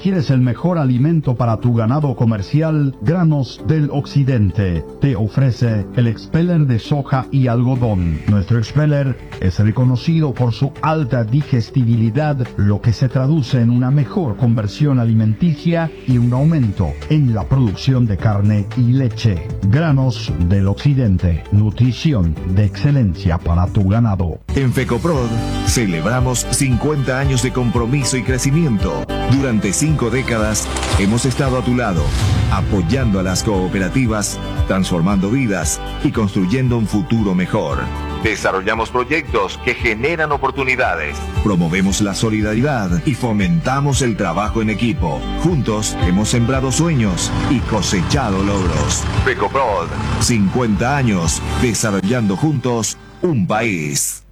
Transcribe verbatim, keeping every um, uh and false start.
¿Quieres el mejor alimento para tu ganado comercial? Granos del Occidente te ofrece el expeller de soja y algodón. Nuestro expeller es reconocido por su alta digestibilidad, lo que se traduce en una mejor conversión alimenticia y un aumento en la producción de carne y leche. Granos del Occidente, nutrición de excelencia para tu ganado. En FECOPROD celebramos cincuenta años de compromiso y crecimiento. Durante cinco décadas hemos estado a tu lado, apoyando a las cooperativas, transformando vidas y construyendo un futuro mejor. Desarrollamos proyectos que generan oportunidades. Promovemos la solidaridad y fomentamos el trabajo en equipo. Juntos hemos sembrado sueños y cosechado logros. FECOPROD, cincuenta años desarrollando juntos un país.